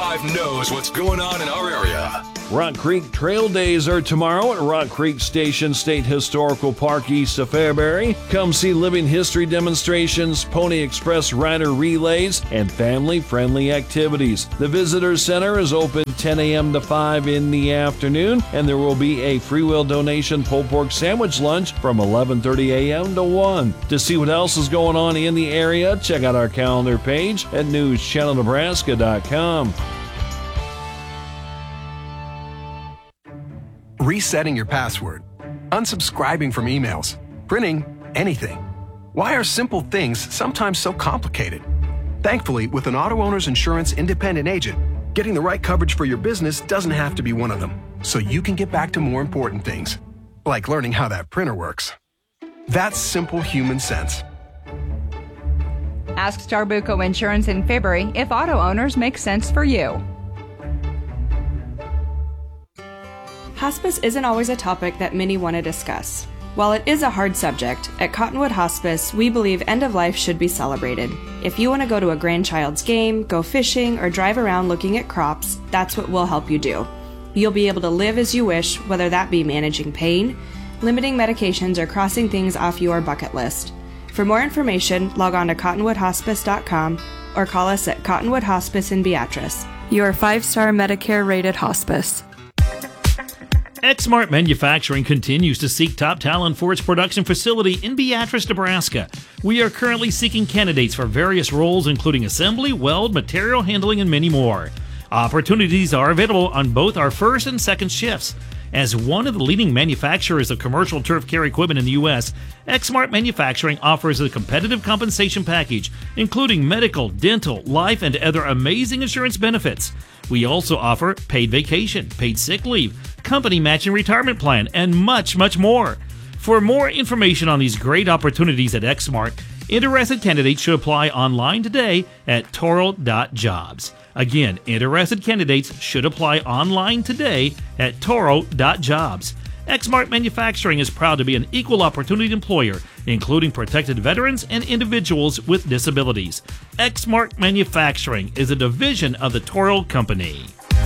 99.5 knows what's going on in our area. Rock Creek Trail Days are tomorrow at Rock Creek Station State Historical Park east of Fairbury. Come see living history demonstrations, Pony Express rider relays, and family-friendly activities. The Visitor Center is open 10 a.m. to 5 in the afternoon, and there will be a free will donation pulled pork sandwich lunch from 11:30 a.m. to 1. To see what else is going on in the area, check out our calendar page at newschannelnebraska.com. Resetting your password, unsubscribing from emails, printing anything. Why are simple things sometimes so complicated? Thankfully, with an Auto Owners Insurance independent agent, getting the right coverage for your business doesn't have to be one of them, so you can get back to more important things, like learning how that printer works. That's simple human sense. Ask Starbuco Insurance in Fairbury if auto owners make sense for you. Hospice isn't always a topic that many want to discuss. While it is a hard subject, at Cottonwood Hospice, we believe end of life should be celebrated. If you want to go to a grandchild's game, go fishing, or drive around looking at crops, that's what we'll help you do. You'll be able to live as you wish, whether that be managing pain, limiting medications, or crossing things off your bucket list. For more information, log on to cottonwoodhospice.com or call us at Cottonwood Hospice in Beatrice. Your 5-star Medicare-rated hospice. Exmart Manufacturing continues to seek top talent for its production facility in Beatrice, Nebraska. We are currently seeking candidates for various roles, including assembly, weld, material handling, and many more. Opportunities are available on both our first and second shifts. As one of the leading manufacturers of commercial turf care equipment in the U.S., Exmart Manufacturing offers a competitive compensation package, including medical, dental, life, and other amazing insurance benefits. We also offer paid vacation, paid sick leave, company matching retirement plan, and much, much more. For more information on these great opportunities at Exmart, interested candidates should apply online today at toro.jobs. Again, interested candidates should apply online today at toro.jobs. Exmart Manufacturing is proud to be an equal opportunity employer, including protected veterans and individuals with disabilities. Exmart Manufacturing is a division of the Toro Company.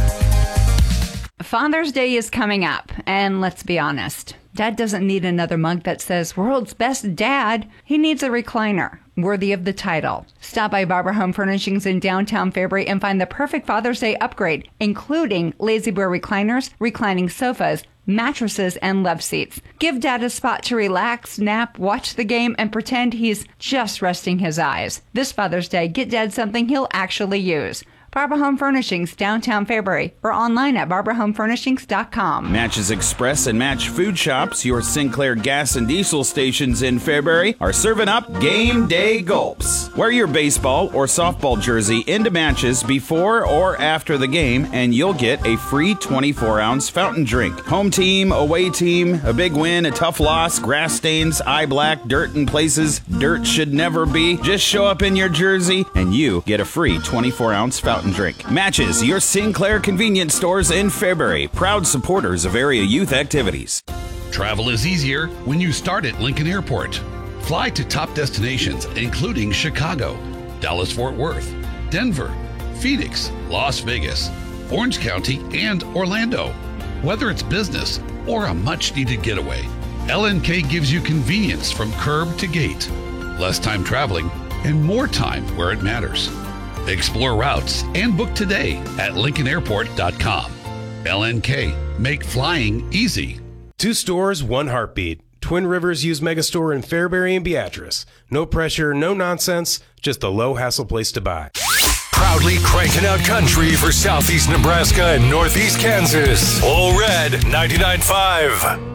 Father's Day is coming up, and let's be honest, Dad doesn't need another mug that says world's best dad. He needs a recliner worthy of the title. Stop by Barbara Home Furnishings in downtown Fairbury and find the perfect Father's Day upgrade, including lazy boy recliners, reclining sofas, mattresses, and love seats. Give Dad a spot to relax, nap, watch the game, and pretend he's just resting his eyes. This Father's Day, get Dad something he'll actually use. Barbara Home Furnishings, downtown Fairbury, or online at barbarahomefurnishings.com. Matches Express and Match Food Shops, your Sinclair gas and diesel stations in Fairbury, are serving up game day gulps. Wear your baseball or softball jersey into Matches before or after the game, and you'll get a free 24-ounce fountain drink. Home team, away team, a big win, a tough loss, grass stains, eye black, dirt in places dirt should never be. Just show up in your jersey, and you get a free 24-ounce fountain drink. Matches, your Sinclair convenience stores in Fairbury, proud supporters of area youth activities. Travel is easier when you start at Lincoln Airport. Fly to top destinations including Chicago, Dallas-Fort Worth, Denver, Phoenix, Las Vegas, Orange County, and Orlando. Whether it's business or a much-needed getaway, LNK gives you convenience from curb to gate, less time traveling, and more time where it matters. Explore routes and book today at LincolnAirport.com. LNK, make flying easy. 2 stores, 1 heartbeat. Twin Rivers Used Megastore in Fairbury and Beatrice. No pressure, no nonsense, just a low-hassle place to buy. Proudly cranking out country for Southeast Nebraska and Northeast Kansas. All Red 99.5.